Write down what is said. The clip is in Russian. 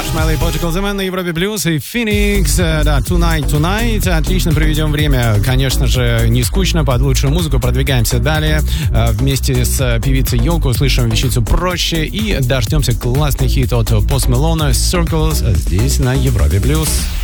Marshmello и Portugal The Man на Европе Плюс и Phoenix. Да, Tonight. Отлично проведем время. Конечно же, не скучно, под лучшую музыку продвигаемся далее. Вместе с певицей Йоко услышим вещицу «Проще» и дождемся классный хит от Post Malone «Circles» здесь на Европе Плюс.